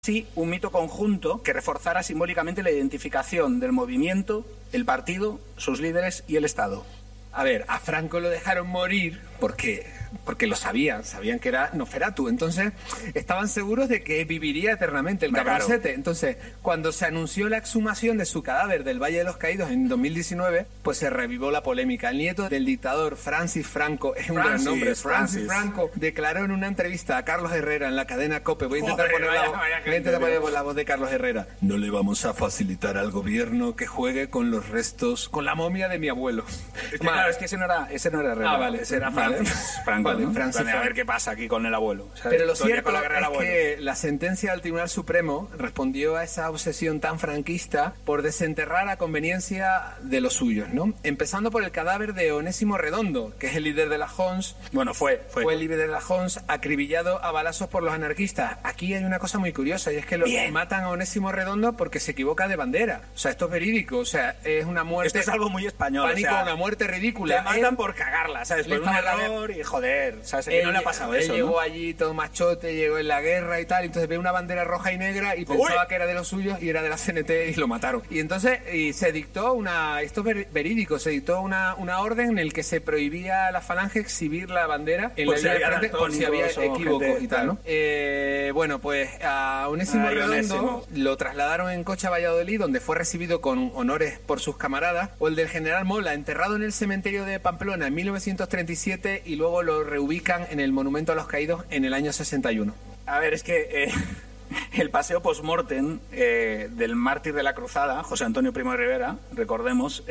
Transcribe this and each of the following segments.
Sí, un mito conjunto que reforzara simbólicamente la identificación del movimiento, el partido, sus líderes y el Estado. A ver, a Franco lo dejaron morir porque lo sabían que era Nosferatu. Entonces, estaban seguros de que viviría eternamente el cabroncete. Claro. Entonces, cuando se anunció la exhumación de su cadáver del Valle de los Caídos en 2019, pues se revivó la polémica. El nieto del dictador Francis Franco, es un gran nombre, Francis Franco, declaró en una entrevista a Carlos Herrera en la cadena COPE, voy a intentar poner la voz de Carlos Herrera: no le vamos a facilitar al gobierno que juegue con los restos, con la momia de mi abuelo. Claro, es que ese no era Herrera. Ah, vale, ese era Franco. Vale, ¿no? Francis, a ver qué pasa aquí con el abuelo. O sea, pero lo cierto es que la sentencia del Tribunal Supremo respondió a esa obsesión tan franquista por desenterrar a conveniencia de los suyos, ¿no? Empezando por el cadáver de Onésimo Redondo, que es el líder de la JONS. Bueno, fue el líder de la JONS, acribillado a balazos por los anarquistas. Aquí hay una cosa muy curiosa, y es que matan a Onésimo Redondo porque se equivoca de bandera. O sea, esto es verídico. O sea, es una muerte... Esto es algo muy español. Pánico, o sea, una muerte ridícula. Te matan por cagarla, ¿sabes? Por un error y joder. ¿Sabes? Que no le ha pasado eso, llegó ¿no? allí todo machote, llegó en la guerra y tal, y entonces ve una bandera roja y negra y pensaba que era de los suyos y era de la CNT y lo mataron. Y entonces se dictó esto es verídico, se dictó una orden en el que se prohibía a la Falange exhibir la bandera en la línea de frente por si había equívocos y tal, ¿no? Bueno, pues a Onésimo Redondo lo trasladaron en coche a Valladolid, donde fue recibido con honores por sus camaradas, o el del general Mola, enterrado en el cementerio de Pamplona en 1937 y luego lo reubican en el Monumento a los Caídos en el año 61. A ver, es que el paseo post-mortem del mártir de la cruzada, José Antonio Primo de Rivera, recordemos,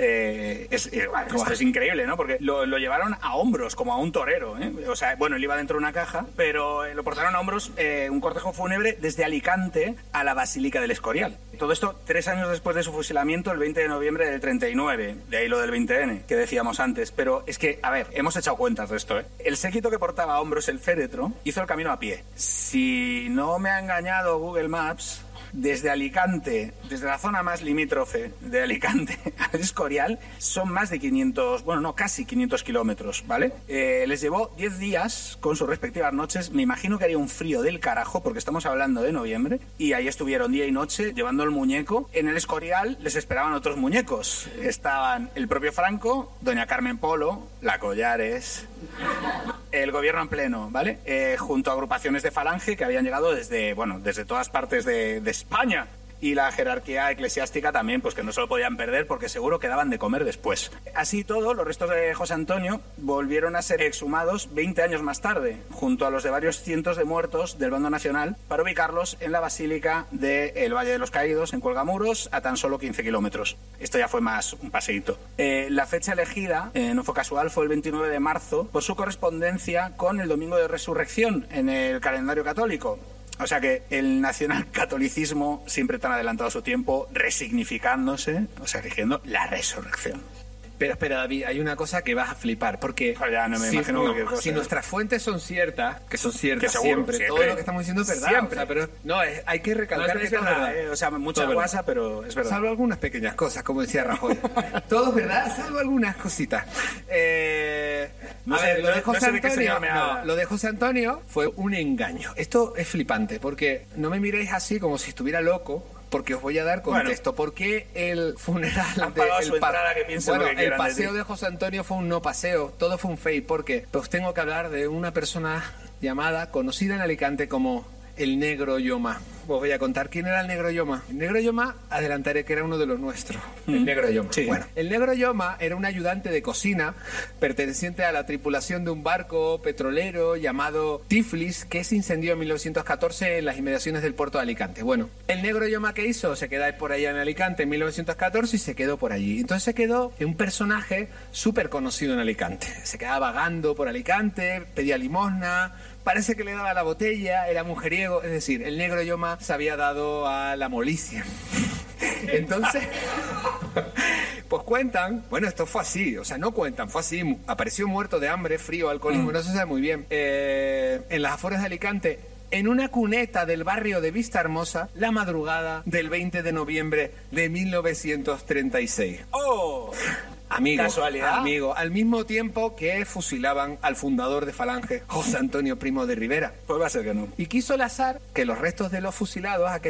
esto es increíble, ¿no? Porque lo llevaron a hombros, como a un torero, ¿eh? O sea, bueno, él iba dentro de una caja, pero lo portaron a hombros un cortejo fúnebre desde Alicante a la Basílica del Escorial. Todo esto 3 años después de su fusilamiento, el 20 de noviembre del 39. De ahí lo del 20N, que decíamos antes. Pero es que, a ver, hemos echado cuentas de esto, ¿eh? El séquito que portaba a hombros el féretro hizo el camino a pie. Si no me ha engañado Google Maps, desde Alicante, desde la zona más limítrofe de Alicante al Escorial, son más de 500, bueno, no, casi 500 kilómetros, ¿vale? Les llevó 10 días con sus respectivas noches. Me imagino que haría un frío del carajo, porque estamos hablando de noviembre, y ahí estuvieron día y noche llevando el muñeco. En el Escorial les esperaban otros muñecos. Estaban el propio Franco, doña Carmen Polo, la Collares, el gobierno en pleno, ¿vale? Junto a agrupaciones de Falange que habían llegado desde todas partes de España. Y la jerarquía eclesiástica también, pues que no se lo podían perder porque seguro que daban de comer después. Así todo, los restos de José Antonio volvieron a ser exhumados 20 años más tarde, junto a los de varios cientos de muertos del bando nacional, para ubicarlos en la Basílica del Valle de los Caídos, en Cuelgamuros, a tan solo 15 kilómetros. Esto ya fue más un paseíto. La fecha elegida, no fue casual, fue el 29 de marzo, por su correspondencia con el Domingo de Resurrección en el calendario católico. O sea que el nacionalcatolicismo, siempre tan adelantado a su tiempo, resignificándose, o sea, eligiendo la resurrección. Pero espera, David, hay una cosa que vas a flipar, porque ya no me imagino cualquier cosa. Si nuestras fuentes son ciertas, que son ciertas, que seguro, siempre, todo lo que estamos diciendo es verdad. Siempre. O sea, pero no, hay que recalcar que todo es verdad. O sea, mucha guasa, pero es verdad. Salvo algunas pequeñas cosas, como decía Rajoy. Todo es verdad, salvo algunas cositas. Lo de José Antonio fue un engaño. Esto es flipante, porque no me miréis así como si estuviera loco, porque os voy a dar contexto. ¿Por qué el funeral el paseo de José Antonio fue un no paseo? Todo fue un fake. Porque pues tengo que hablar de una persona conocida en Alicante como el Negro Yoma. Os voy a contar quién era el Negro Yoma. El Negro Yoma, adelantaré que era uno de los nuestros. El Negro Yoma. Sí. Bueno, el Negro Yoma era un ayudante de cocina perteneciente a la tripulación de un barco petrolero llamado Tiflis, que se incendió en 1914 en las inmediaciones del puerto de Alicante. Bueno, el Negro Yoma, ¿qué hizo? Se quedó por allá en Alicante en 1914 y se quedó por allí. Entonces se quedó un personaje súper conocido en Alicante. Se quedaba vagando por Alicante, pedía limosna, parece que le daba la botella, era mujeriego. Es decir, el Negro Yoma se había dado a la molicie. Entonces, pues cuentan, bueno, esto fue así, o sea, no cuentan, fue así, apareció muerto de hambre, frío, alcoholismo, no se sabe muy bien, en las afueras de Alicante, en una cuneta del barrio de Vista Hermosa, la madrugada del 20 de noviembre de 1936. ¡Oh! Amigo, ¿Casualidad? amigo, al mismo tiempo que fusilaban al fundador de Falange, José Antonio Primo de Rivera. Pues va a ser que no. Y quiso el azar que los restos de los fusilados